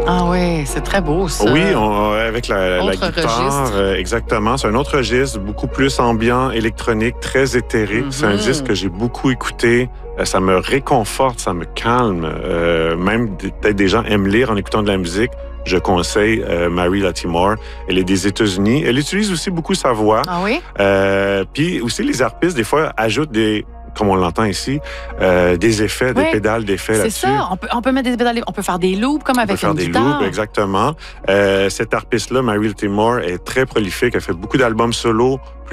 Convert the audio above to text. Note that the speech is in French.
Ah oui, c'est très beau, ça. Oui, avec la Autre guitare, registre. exactement. C'est un autre registre, beaucoup plus ambiant, électronique, très éthéré. C'est un disque que j'ai beaucoup écouté. Ça me réconforte, ça me calme. Même peut-être des gens aiment lire en écoutant de la musique. Je conseille Mary Latimore. Elle est des États-Unis. Elle utilise aussi beaucoup sa voix. Ah oui? Puis aussi, les harpistes, des fois, ajoutent comme on l'entend ici, des effets, des pédales d'effets C'est là-dessus. ça. On peut mettre des pédales, on peut faire des loops comme avec une guitare. On peut faire des loops, exactement. Cette harpiste-là, Mary Latimore, est très prolifique. Elle fait beaucoup d'albums solo.